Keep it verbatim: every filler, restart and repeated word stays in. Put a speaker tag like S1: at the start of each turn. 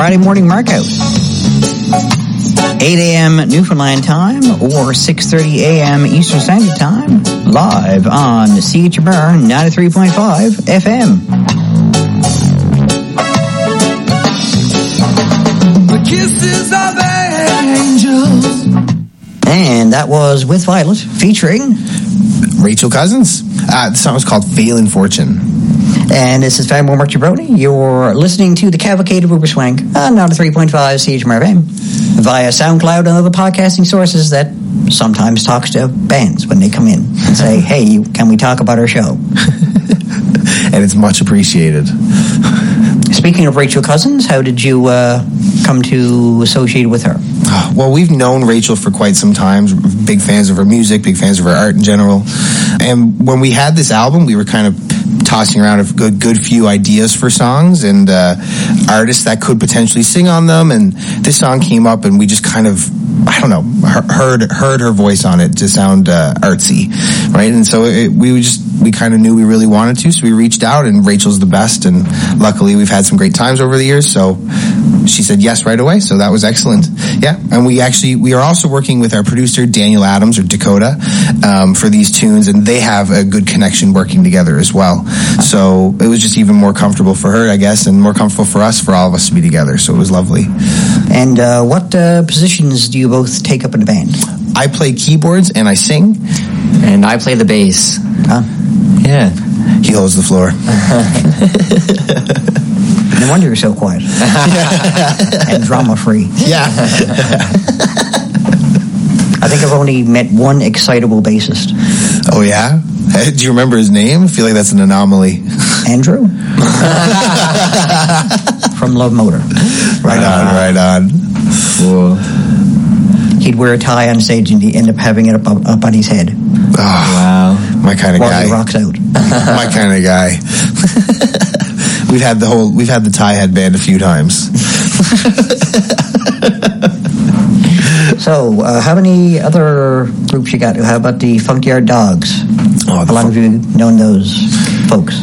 S1: Friday morning markout. eight a.m. Newfoundland time or six thirty a.m. Eastern Standard Time, live on C H M R ninety-three point five F M.
S2: The kisses of angels.
S1: And that was With Violet, featuring
S3: Rachel Cousins. Uh, the song is called Failing Fortune.
S1: And this is Fanmore Mark Jabroni. You're listening to the Cavalcade of Uber Swank on ninety-three point five C H M R F M via SoundCloud and other podcasting sources that sometimes talks to bands when they come in and say, hey, can we talk about our show?
S3: And it's much appreciated.
S1: Speaking of Rachel Cousins, how did you uh, come to associate with her?
S3: Well, we've known Rachel for quite some time. Big fans of her music, big fans of her art in general. And when we had this album, we were kind of tossing around a good, good few ideas for songs and uh, artists that could potentially sing on them. And this song came up, and we just kind of, I don't know, heard heard her voice on it to sound uh, artsy, right? And so it, we just we kind of knew we really wanted to, so we reached out, and Rachel's the best, and luckily we've had some great times over the years. So she said yes right away, so that was excellent. Yeah, and we actually we are also working with our producer Daniel Adams, or Dakota, um, for these tunes, and they have a good connection working together as well. So it was just even more comfortable for her, I guess, and more comfortable for us, for all of us to be together. So it was lovely.
S1: And uh, what uh, positions do you both take up in the band?
S3: I play keyboards and I sing.
S4: And I play the bass.
S1: Huh?
S4: Yeah.
S3: He holds the floor.
S1: No wonder you're so quiet. And drama-free.
S3: Yeah.
S1: I think I've only met one excitable bassist.
S3: Oh, yeah? Do you remember his name? I feel like that's an anomaly.
S1: Andrew? From Love Motor.
S3: Right on, right on.
S4: Cool.
S1: He'd wear a tie on stage and he'd end up having it up, up, up on his head.
S3: Oh,
S4: wow.
S3: My kind of
S1: while
S3: guy.
S1: he rocks out.
S3: My kind of guy. We've had the whole, we've had the tie headband a few times.
S1: So, uh, how many other groups you got? How about the Funkyard Dogs?
S3: Oh,
S1: how long have you known those folks?